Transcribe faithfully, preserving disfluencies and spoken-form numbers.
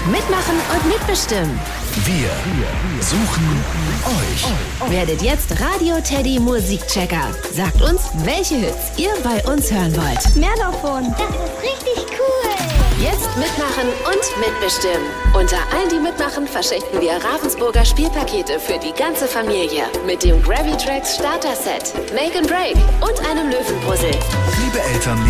Mitmachen und mitbestimmen. Wir suchen euch. Werdet jetzt Radio Teddy Musikchecker. Sagt uns, welche Hits ihr bei uns hören wollt. Mehr davon. Das ist richtig cool. Jetzt mitmachen und mitbestimmen. Unter allen, die mitmachen, verschenken wir Ravensburger Spielpakete für die ganze Familie. Mit dem Gravitrax Starter Set, Make and Break und einem Löwenpuzzle. Liebe Eltern,